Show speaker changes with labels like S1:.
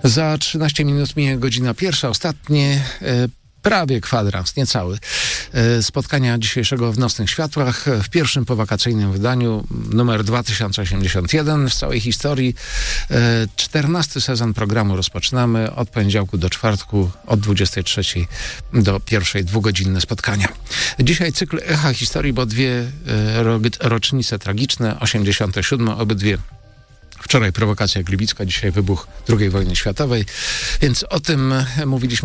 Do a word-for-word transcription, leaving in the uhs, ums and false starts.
S1: Za trzynaście minut minie godzina pierwsza, ostatnie e, prawie kwadrans, niecały, e, spotkania dzisiejszego w Nocnych Światłach w pierwszym powakacyjnym wydaniu, numer dwa tysiące osiemdziesiąt jeden w całej historii. E, czternasty sezon programu rozpoczynamy od poniedziałku do czwartku, od dwudziestej trzeciej do pierwszej, dwugodzinne spotkania. Dzisiaj cykl Echa Historii, bo dwie e, ro, rocznice tragiczne, osiemdziesiąte siódme, obydwie wczoraj prowokacja gliwicka, dzisiaj wybuch drugiej wojny światowej, więc o tym mówiliśmy